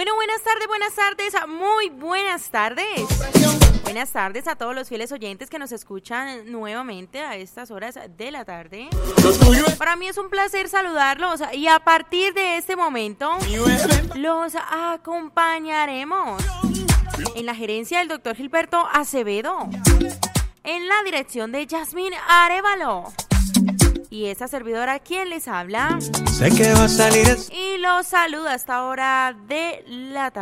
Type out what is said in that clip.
Bueno, buenas tardes, muy buenas tardes. Buenas tardes a todos los fieles oyentes que nos escuchan nuevamente a estas horas de la tarde. Para mí es un placer saludarlos y a partir de este momento los acompañaremos en la gerencia del doctor Gilberto Acevedo, en la dirección de Yasmín Arévalo. Y esta servidora, ¿quién les habla? Sé que va a salir y los saluda a esta hora de la tarde.